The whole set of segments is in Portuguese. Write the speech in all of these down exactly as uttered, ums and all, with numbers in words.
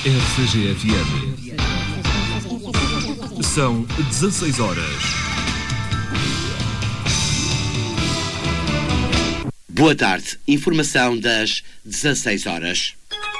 R C G F M. São dezasseis horas. Boa tarde. Informação das dezasseis horas.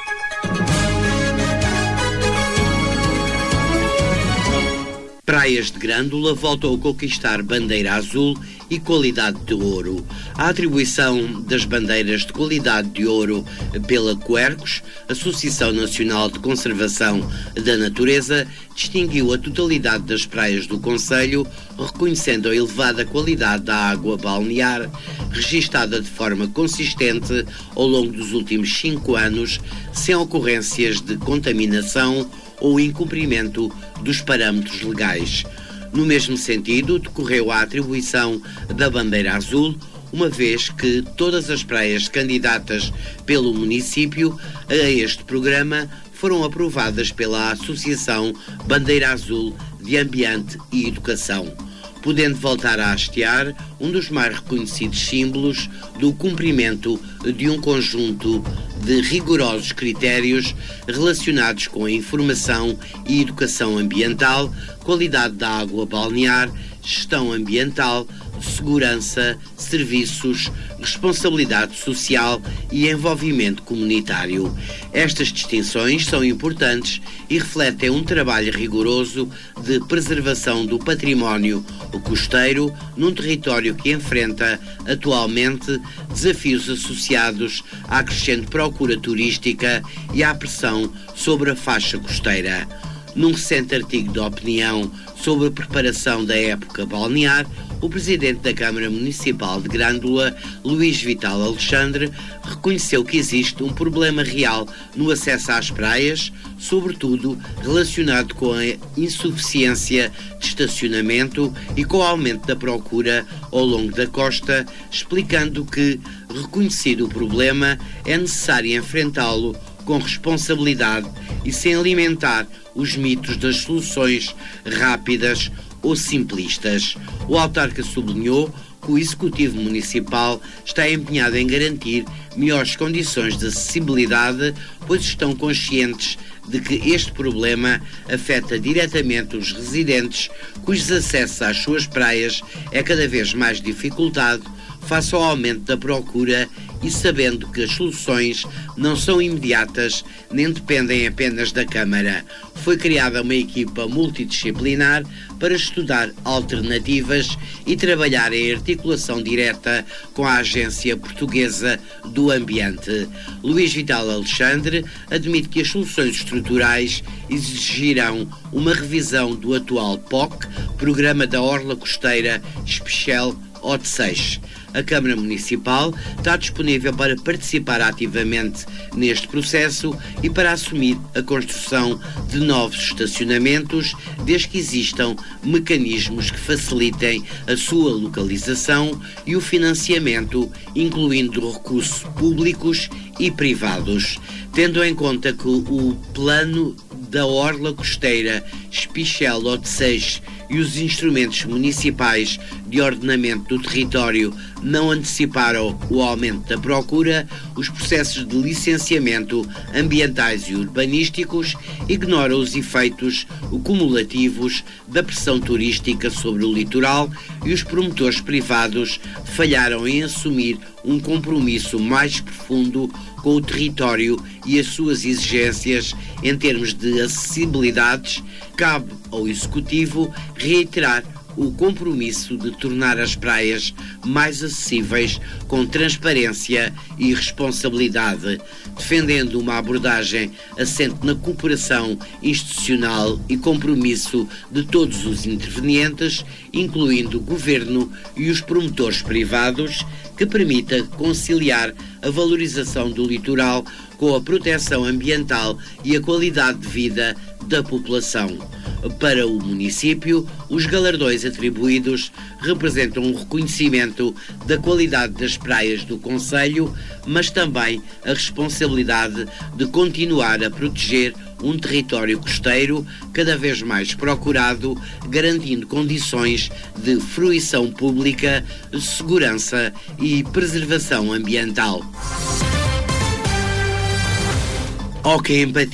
Praias de Grândola voltam a conquistar bandeira azul e qualidade de ouro. A atribuição das bandeiras de qualidade de ouro pela Quercus, Associação Nacional de Conservação da Natureza, distinguiu a totalidade das praias do concelho, reconhecendo a elevada qualidade da água balnear, registada de forma consistente ao longo dos últimos cinco anos, sem ocorrências de contaminação ou incumprimento dos parâmetros legais. No mesmo sentido, decorreu a atribuição da bandeira azul, uma vez que todas as praias candidatas pelo município a este programa foram aprovadas pela Associação Bandeira Azul de Ambiente e Educação, podendo voltar a hastear um dos mais reconhecidos símbolos do cumprimento de um conjunto de rigorosos critérios relacionados com a informação e educação ambiental, qualidade da água balnear, gestão ambiental, segurança, serviços, responsabilidade social e envolvimento comunitário. Estas distinções são importantes e refletem um trabalho rigoroso de preservação do património costeiro num território que enfrenta atualmente desafios associados à crescente procura turística e à pressão sobre a faixa costeira. Num recente artigo de opinião sobre a preparação da época balnear, o presidente da Câmara Municipal de Grândola, Luís Vital Alexandre, reconheceu que existe um problema real no acesso às praias, sobretudo relacionado com a insuficiência de estacionamento e com o aumento da procura ao longo da costa, explicando que, reconhecido o problema, é necessário enfrentá-lo com responsabilidade e sem alimentar os mitos das soluções rápidas ou simplistas. O autarca sublinhou que o Executivo Municipal está empenhado em garantir melhores condições de acessibilidade, pois estão conscientes de que este problema afeta diretamente os residentes, cujos acessos às suas praias é cada vez mais dificultado face ao aumento da procura e sabendo que as soluções não são imediatas nem dependem apenas da Câmara. Foi criada uma equipa multidisciplinar para estudar alternativas e trabalhar em articulação direta com a Agência Portuguesa do Ambiente. Luís Vital Alexandre admite que as soluções estruturais exigirão uma revisão do atual P O C, Programa da Orla Costeira Especial O D seis. A Câmara Municipal está disponível para participar ativamente neste processo e para assumir a construção de novos estacionamentos, desde que existam mecanismos que facilitem a sua localização e o financiamento, incluindo recursos públicos e privados. Tendo em conta que o plano da Orla Costeira Especial O D seis e os instrumentos municipais de ordenamento do território não anteciparam o aumento da procura, os processos de licenciamento ambientais e urbanísticos ignoram os efeitos cumulativos da pressão turística sobre o litoral e os promotores privados falharam em assumir um compromisso mais profundo com o território e as suas exigências em termos de acessibilidades. Cabe ao Executivo reiterar o compromisso de tornar as praias mais acessíveis com transparência e responsabilidade, defendendo uma abordagem assente na cooperação institucional e compromisso de todos os intervenientes, incluindo o Governo e os promotores privados, que permita conciliar a valorização do litoral com a proteção ambiental e a qualidade de vida da população. Para o município, os galardões atribuídos representam um reconhecimento da qualidade das praias do concelho, mas também a responsabilidade de continuar a proteger um território costeiro cada vez mais procurado, garantindo condições de fruição pública, segurança e preservação ambiental. Ok, empatia.